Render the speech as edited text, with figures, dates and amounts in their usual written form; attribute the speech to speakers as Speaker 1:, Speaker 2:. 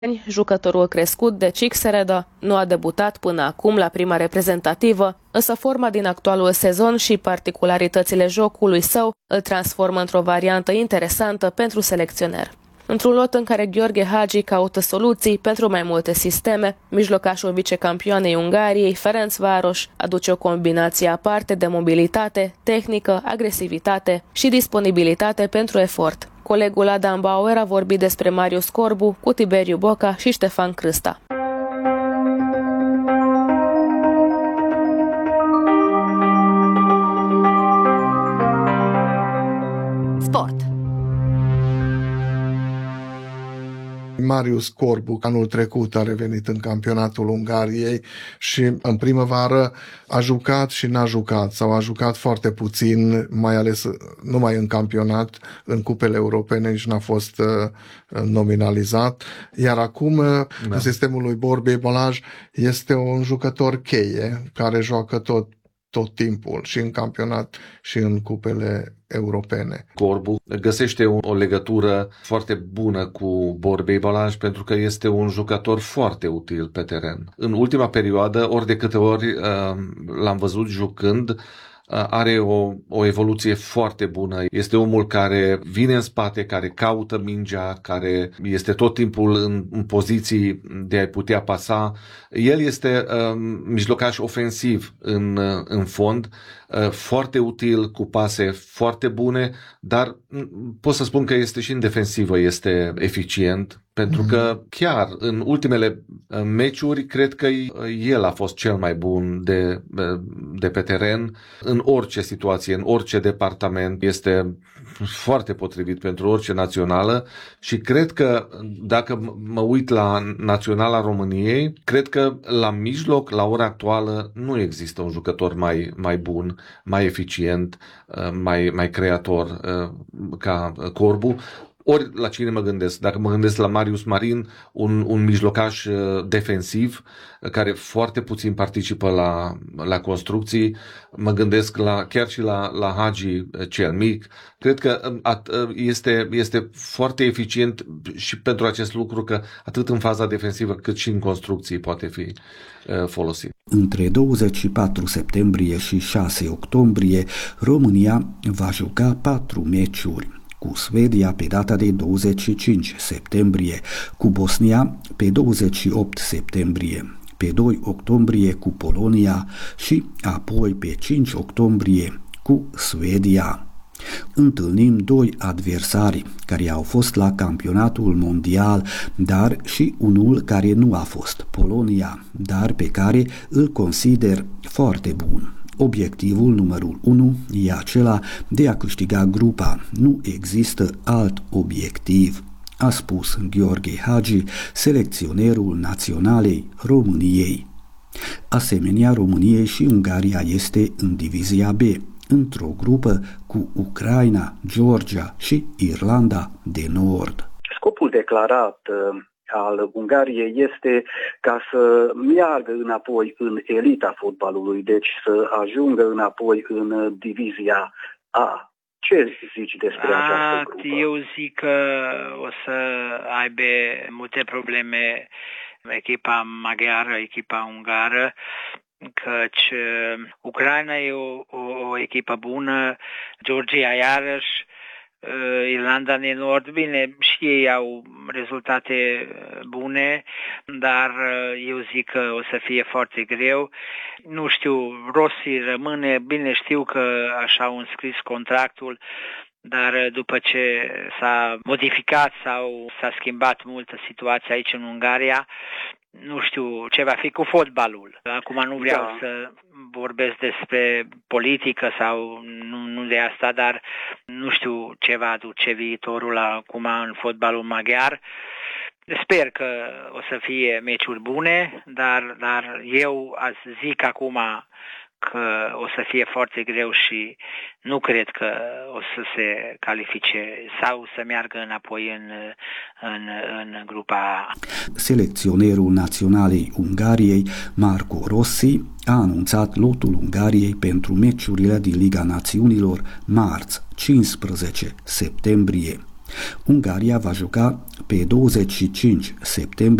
Speaker 1: Jucătorul crescut de Cixereda nu a debutat până acum la prima reprezentativă, însă forma din actualul sezon și particularitățile jocului său îl transformă într-o variantă interesantă pentru selecționer. Într-un lot în care Gheorghe Hagi caută soluții pentru mai multe sisteme, mijlocașul vicecampioanei Ungariei, Ferencváros, aduce o combinație aparte de mobilitate, tehnică, agresivitate și disponibilitate pentru efort. Colegul Adam Bauer a vorbit despre Marius Corbu cu Tiberiu Boca și Ștefan Crâsta.
Speaker 2: Sport.
Speaker 3: Marius Corbu anul trecut a revenit în campionatul Ungariei și în primăvară a jucat și n-a jucat sau a jucat foarte puțin, mai ales numai în campionat, în cupele europene nici n-a fost nominalizat, iar acum în sistemul lui Borbei Balázs este un jucător cheie care joacă tot timpul și în campionat și în cupele europene.
Speaker 4: Corbu găsește o legătură foarte bună cu Borbei Balázs pentru că este un jucător foarte util pe teren. În ultima perioadă, ori de câte ori l-am văzut jucând, are o evoluție foarte bună. Este omul care vine în spate, care caută mingea, care este tot timpul în poziții de a putea pasa. El este mijlocaș ofensiv în fond, foarte util, cu pase foarte bune, dar pot să spun că este și în defensivă, este eficient, pentru că chiar în ultimele meciuri cred că el a fost cel mai bun de pe teren, în orice situație, în orice departament, este foarte potrivit pentru orice națională și cred că dacă mă uit la naționala României, cred că la mijloc, la ora actuală, nu există un jucător mai bun, mai eficient, mai creator ca Corbu. Ori la cine mă gândesc? Dacă mă gândesc la Marius Marin, un mijlocaș defensiv care foarte puțin participă la construcții, mă gândesc chiar și la Hagi cel mic. Cred că este foarte eficient și pentru acest lucru că atât în faza defensivă cât și în construcții poate fi folosit.
Speaker 5: Între 24 septembrie și 6 octombrie, România va juca 4 meciuri. Cu Suedia pe data de 25 septembrie, cu Bosnia pe 28 septembrie, pe 2 octombrie cu Polonia și apoi pe 5 octombrie cu Suedia. Întâlnim 2 adversari care au fost la campionatul mondial, dar și unul care nu a fost, Polonia, dar pe care îl consider foarte bun. Obiectivul numărul 1 e acela de a câștiga grupa. Nu există alt obiectiv, a spus Gheorghe Hagi, selecționerul naționalei României. Asemenea, României și Ungaria este în divizia B, într-o grupă cu Ucraina, Georgia și Irlanda de Nord.
Speaker 6: Scopul declarat al Ungariei este ca să meargă înapoi în elita fotbalului, deci să ajungă înapoi în divizia A. Ce zici despre această grupă?
Speaker 7: Eu zic că o să aibă multe probleme echipa maghiară, echipa ungară, căci Ucraina e o echipă bună, Georgia iarăși, Irlanda de Nord, bine, și ei au rezultate bune, dar eu zic că o să fie foarte greu. Nu știu, Rossi rămâne, bine știu că așa au înscris contractul, dar după ce s-a modificat sau s-a schimbat multă situație aici în Ungaria, nu știu ce va fi cu fotbalul. Acum nu vreau să vorbesc despre politică sau nu de asta, dar nu știu ce va aduce viitorul acum în fotbalul maghiar. Sper că o să fie meciuri bune, dar eu zic acum că o să fie foarte greu și nu cred că o să se califice sau să meargă înapoi în grupa A.
Speaker 5: Selecționerul naționalei Ungariei, Marco Rossi, a anunțat lotul Ungariei pentru meciurile din Liga Națiunilor marți, 15 septembrie. Ungaria va juca pe 25 septembrie